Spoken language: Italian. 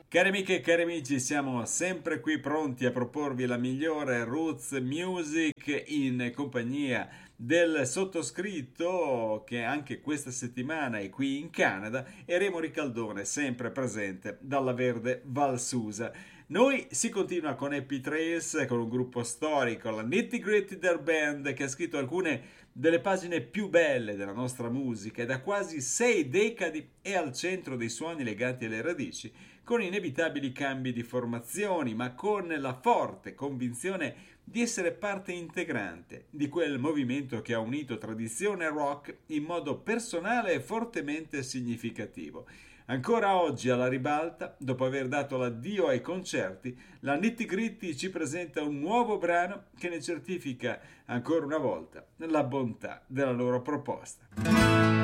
Cari amiche e cari amici, siamo sempre qui pronti a proporvi la migliore roots music in compagnia del sottoscritto che anche questa settimana è qui in Canada e Remo Ricaldone sempre presente dalla Verde Valsusa. Noi si continua con Happy Trails, con un gruppo storico, la Nitty Gritty Der Band, che ha scritto alcune delle pagine più belle della nostra musica e da quasi 6 decadi è al centro dei suoni legati alle radici, con inevitabili cambi di formazioni, ma con la forte convinzione di essere parte integrante di quel movimento che ha unito tradizione e rock in modo personale e fortemente significativo. Ancora oggi alla ribalta, dopo aver dato l'addio ai concerti, la Nitty Gritty ci presenta un nuovo brano che ne certifica ancora una volta la bontà della loro proposta.